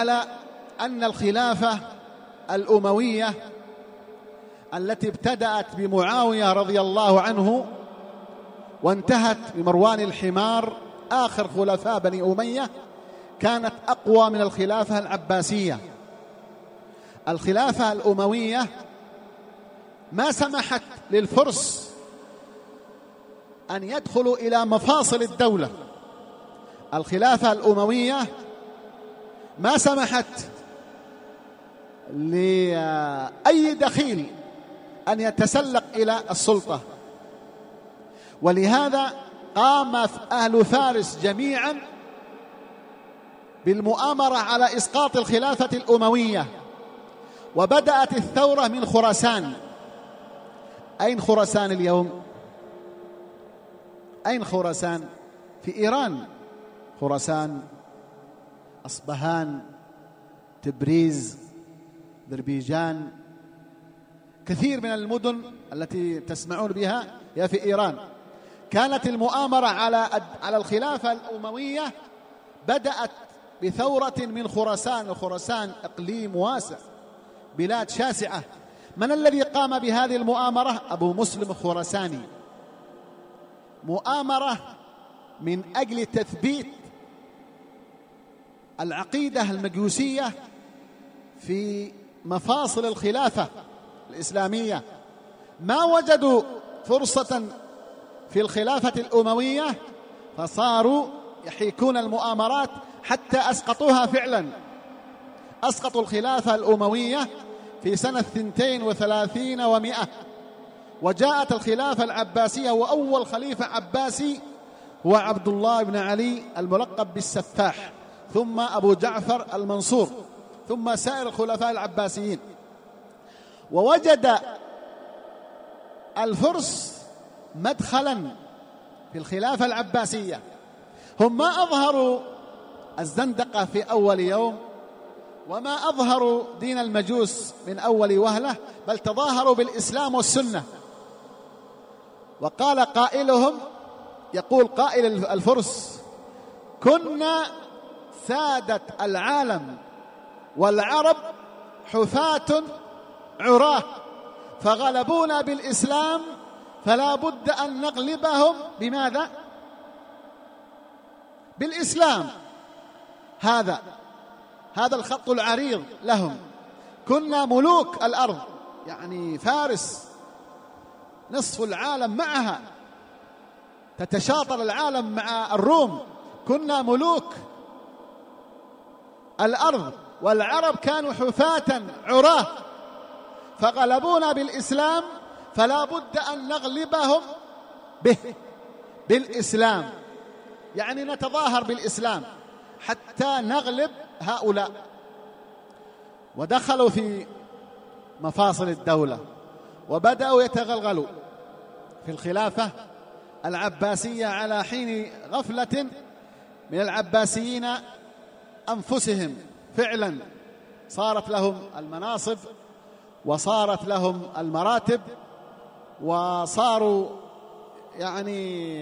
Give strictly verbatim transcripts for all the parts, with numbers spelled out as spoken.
على أن الخلافة الأموية التي ابتدأت بمعاوية رضي الله عنه وانتهت بمروان الحمار آخر خلفاء بني أمية كانت أقوى من الخلافة العباسية. الخلافة الأموية ما سمحت للفرس أن يدخلوا إلى مفاصل الدولة. الخلافة الأموية ما سمحت لأي دخيل أن يتسلق إلى السلطة، ولهذا قام أهل فارس جميعا بالمؤامرة على إسقاط الخلافة الأموية، وبدأت الثورة من خراسان. أين خراسان اليوم؟ أين خراسان؟ في إيران. خراسان، أصبهان، تبريز، ذربيجان، كثير من المدن التي تسمعون بها هي في إيران. كانت المؤامرة على على الخلافة الأموية بدأت بثورة من خراسان، وخراسان إقليم واسع، بلاد شاسعة. من الذي قام بهذه المؤامرة؟ أبو مسلم الخراساني. مؤامرة من أجل تثبيت العقيدة المجوسية في مفاصل الخلافة الإسلامية. ما وجدوا فرصة في الخلافة الأموية فصاروا يحيكون المؤامرات حتى أسقطوها فعلا. أسقطوا الخلافة الأموية في سنة ثنتين وثلاثين ومئة، وجاءت الخلافة العباسية، وأول خليفة عباسي هو عبد الله بن علي الملقب بالسفاح، ثم أبو جعفر المنصور، ثم سائر الخلفاء العباسيين. ووجد الفرس مدخلا في الخلافة العباسية. هم ما أظهروا الزندقة في أول يوم، وما أظهروا دين المجوس من أول وهلة، بل تظاهروا بالإسلام والسنة. وقال قائلهم، يقول قائل الفرس: كنا سادة العالم والعرب حفاة عراه، فغلبونا بالإسلام، فلا بد أن نغلبهم بماذا؟ بالإسلام. هذا هذا الخط العريض لهم. كنا ملوك الأرض، يعني فارس نصف العالم معها، تتشاطر العالم مع الروم. كنا ملوك الأرض، والعرب كانوا حفاة عراه، فغلبونا بالإسلام، فلا بد أن نغلبهم به بالإسلام، يعني نتظاهر بالإسلام حتى نغلب هؤلاء. ودخلوا في مفاصل الدولة وبدأوا يتغلغلوا في الخلافة العباسية على حين غفلة من العباسيين أنفسهم. فعلا صارت لهم المناصب وصارت لهم المراتب، وصاروا يعني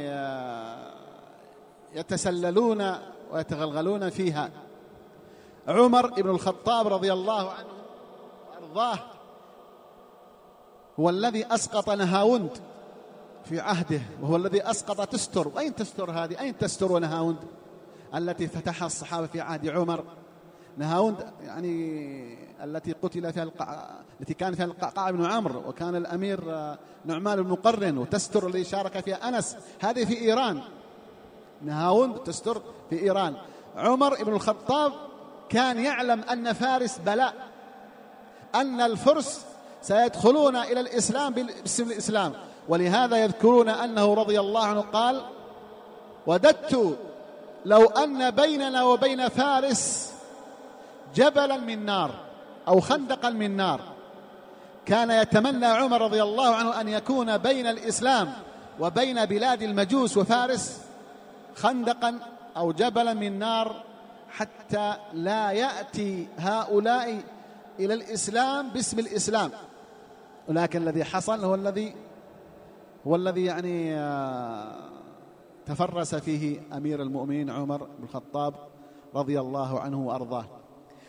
يتسللون ويتغلغلون فيها. عمر بن الخطاب رضي الله عنه وأرضاه هو الذي أسقط نهاوند في عهده، وهو الذي أسقط تستر. أين تستر هذه؟ أين تستر ونهاوند التي فتحها الصحابة في عهد عمر؟ نهاوند يعني التي قتل فيها القع... التي كان فيها القعقاع بن عمرو، وكان الأمير نعمان بن مقرن، وتستر الذي شارك فيها أنس، هذه في إيران. نهاوند تستر في إيران. عمر بن الخطاب كان يعلم أن فارس بلاء، أن الفرس سيدخلون إلى الإسلام باسم الإسلام، ولهذا يذكرون أنه رضي الله عنه قال: وددت لو أن بيننا وبين فارس جبلا من نار أو خندقا من نار. كان يتمنى عمر رضي الله عنه أن يكون بين الإسلام وبين بلاد المجوس وفارس خندقا أو جبلا من نار، حتى لا يأتي هؤلاء إلى الإسلام باسم الإسلام. ولكن الذي حصل هو الذي هو الذي يعني تفرس فيه أمير المؤمنين عمر بن الخطاب رضي الله عنه وأرضاه.